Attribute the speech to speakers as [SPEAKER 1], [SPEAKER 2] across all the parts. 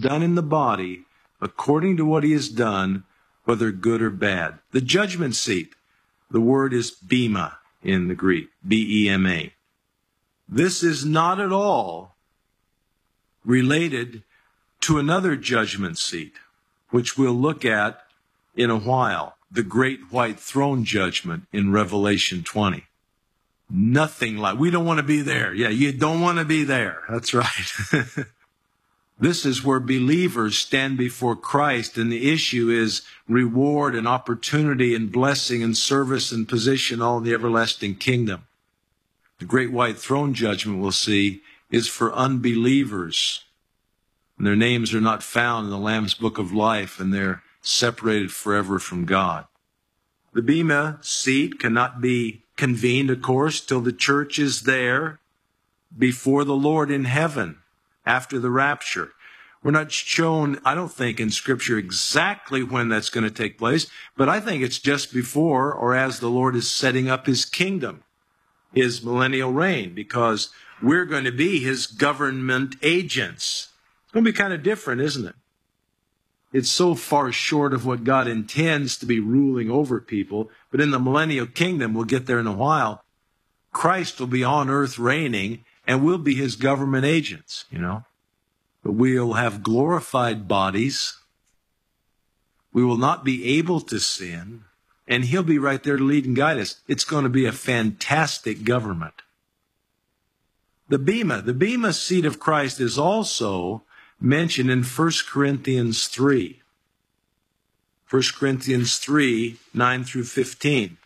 [SPEAKER 1] done in the body, according to what he has done, whether good or bad. The judgment seat, the word is bema in the Greek, B-E-M-A. This is not at all related to another judgment seat, which we'll look at in a while, the great white throne judgment in Revelation 20. Nothing like, we don't want to be there. Yeah, you don't want to be there. That's right. This is where believers stand before Christ, and the issue is reward and opportunity and blessing and service and position all in the everlasting kingdom. The great white throne judgment, we'll see, is for unbelievers. And their names are not found in the Lamb's Book of Life, and they're separated forever from God. The Bema seat cannot be convened, of course, till the church is there before the Lord in heaven after the rapture. We're not shown, I don't think, in Scripture exactly when that's going to take place, but I think it's just before or as the Lord is setting up his kingdom, his millennial reign, because we're going to be his government agents. It's going to be kind of different, isn't it? It's so far short of what God intends to be ruling over people, but in the millennial kingdom, we'll get there in a while, Christ will be on earth reigning, and we'll be his government agents, you know. But we'll have glorified bodies. We will not be able to sin, and he'll be right there to lead and guide us. It's going to be a fantastic government. The Bema seat of Christ is also mentioned in 1 Corinthians 3. 1 Corinthians 3, 9 through 15.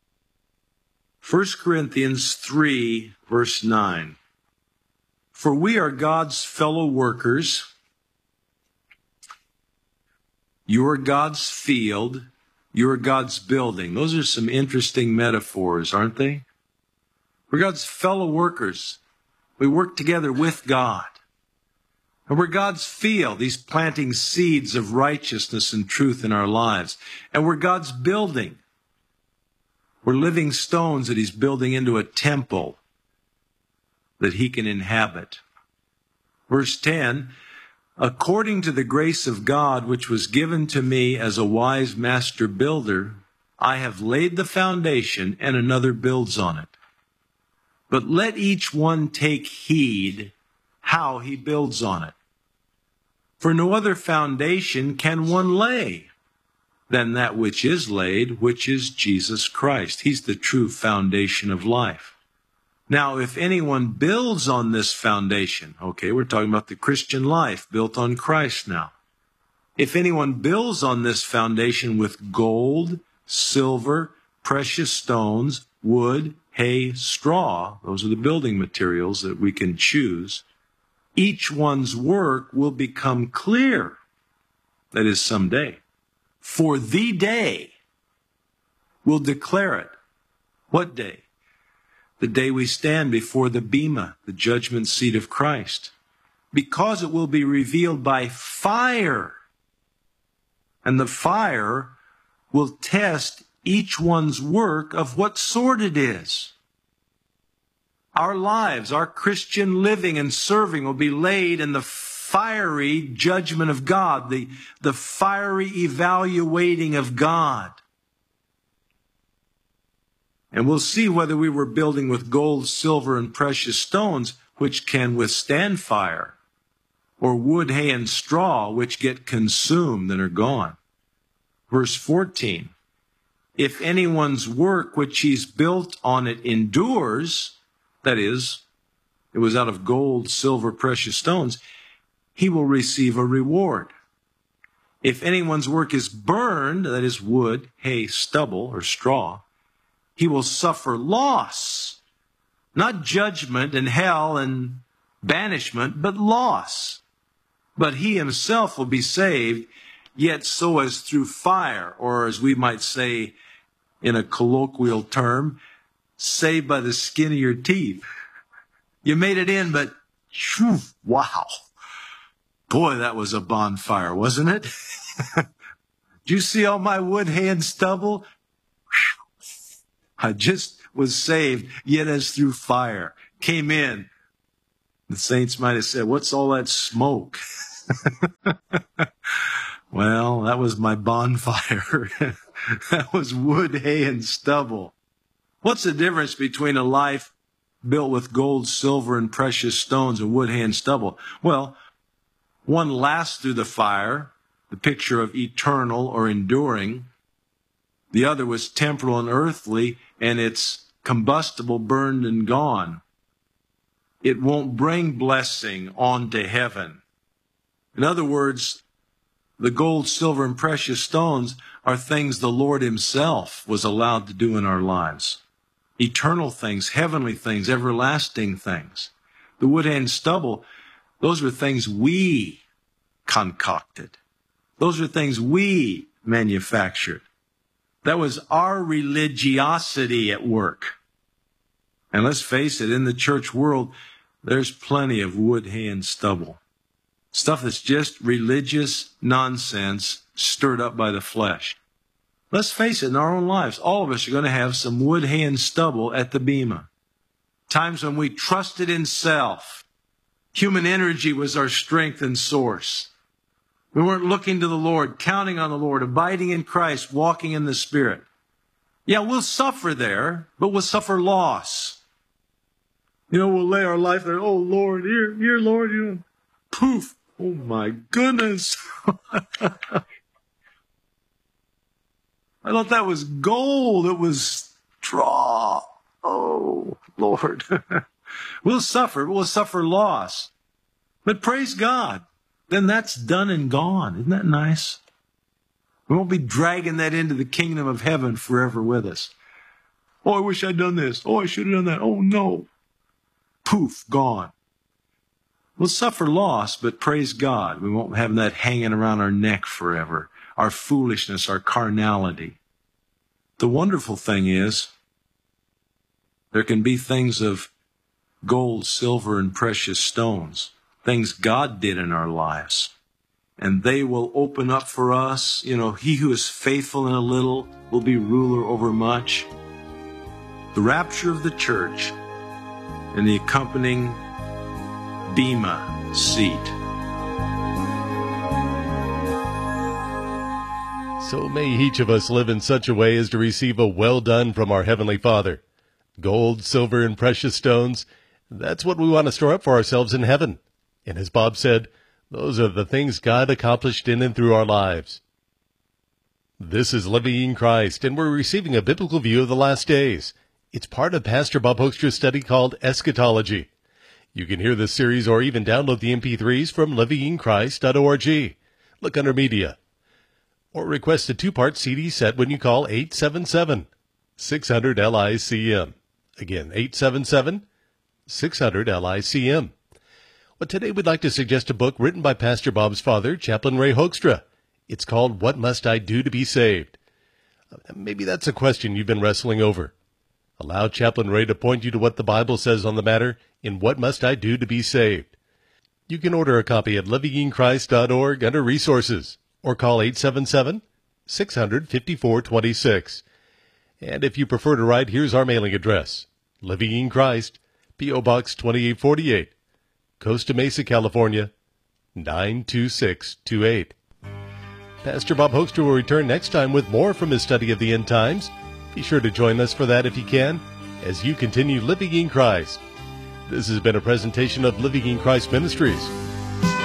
[SPEAKER 1] 1 Corinthians 3, verse 9. For we are God's fellow workers. You are God's field. You are God's building. Those are some interesting metaphors, aren't they? We're God's fellow workers. We work together with God. And we're God's field. He's planting seeds of righteousness and truth in our lives. And we're God's building. We're living stones that he's building into a temple that he can inhabit. Verse 10, according to the grace of God which was given to me as a wise master builder, I have laid the foundation and another builds on it. But let each one take heed how he builds on it. For no other foundation can one lay than that which is laid, which is Jesus Christ. He's the true foundation of life. Now, if anyone builds on this foundation, okay, we're talking about the Christian life built on Christ now. If anyone builds on this foundation with gold, silver, precious stones, wood, hay, straw, those are the building materials that we can choose, each one's work will become clear. That is, someday. For the day will declare it. What day? The day we stand before the Bema, the judgment seat of Christ. Because it will be revealed by fire. And the fire will test each one's work of what sort it is. Our lives, our Christian living and serving will be laid in the fiery judgment of God, the fiery evaluating of God. And we'll see whether we were building with gold, silver, and precious stones, which can withstand fire, or wood, hay, and straw, which get consumed and are gone. Verse 14, if anyone's work which he's built on it endures, that is, it was out of gold, silver, precious stones, he will receive a reward. If anyone's work is burned, that is wood, hay, stubble, or straw, he will suffer loss, not judgment and hell and banishment, but loss. But he himself will be saved, yet so as through fire, or as we might say in a colloquial term, saved by the skin of your teeth. You made it in, but whew, wow. Boy, that was a bonfire, wasn't it? Did you see all my wood, hay, and stubble? I just was saved, yet as through fire. Came in. The saints might have said, what's all that smoke? Well, that was my bonfire. That was wood, hay, and stubble. What's the difference between a life built with gold, silver, and precious stones and wood, hay, and stubble? Well, one lasts through the fire, the picture of eternal or enduring. The other was temporal and earthly, and it's combustible, burned, and gone. It won't bring blessing onto heaven. In other words, the gold, silver, and precious stones are things the Lord himself was allowed to do in our lives. Eternal things, heavenly things, everlasting things. The wood and stubble, those are things we concocted. Those are things we manufactured. That was our religiosity at work. And let's face it, in the church world, there's plenty of wood, hay, and stubble. Stuff that's just religious nonsense stirred up by the flesh. Let's face it, in our own lives, all of us are going to have some wood, hay, and stubble at the bema. Times when we trusted in self. Human energy was our strength and source. We weren't looking to the Lord, counting on the Lord, abiding in Christ, walking in the Spirit. Yeah, we'll suffer there, but we'll suffer loss. We'll lay our life there. Oh, Lord, here, Lord, poof. Oh, my goodness. I thought that was gold. It was straw. Oh, Lord. We'll suffer, but we'll suffer loss. But praise God. Then that's done and gone. Isn't that nice? We won't be dragging that into the kingdom of heaven forever with us. Oh, I wish I'd done this. Oh, I should have done that. Oh, no. Poof, gone. We'll suffer loss, but praise God. We won't have that hanging around our neck forever. Our foolishness, our carnality. The wonderful thing is, there can be things of gold, silver, and precious stones. Things God did in our lives. And they will open up for us. He who is faithful in a little will be ruler over much. The rapture of the church and the accompanying bema seat.
[SPEAKER 2] So may each of us live in such a way as to receive a well done from our Heavenly Father. Gold, silver, and precious stones, that's what we want to store up for ourselves in heaven. And as Bob said, those are the things God accomplished in and through our lives. This is Living in Christ, and we're receiving a biblical view of the last days. It's part of Pastor Bob Hoekstra's study called Eschatology. You can hear this series or even download the MP3s from livinginchrist.org. Look under Media. Or request a 2-part CD set when you call 877-600-LICM. Again, 877-600-LICM. Well, today we'd like to suggest a book written by Pastor Bob's father, Chaplain Ray Hoekstra. It's called What Must I Do to Be Saved? Maybe that's a question you've been wrestling over. Allow Chaplain Ray to point you to what the Bible says on the matter in What Must I Do to Be Saved? You can order a copy at livinginchrist.org under Resources or call 877-600-5426. And if you prefer to write, here's our mailing address. Living in Christ, P.O. Box 2848, Costa Mesa, California, 92628. Pastor Bob Hoekstra will return next time with more from his study of the end times. Be sure to join us for that if you can, as you continue living in Christ. This has been a presentation of Living in Christ Ministries.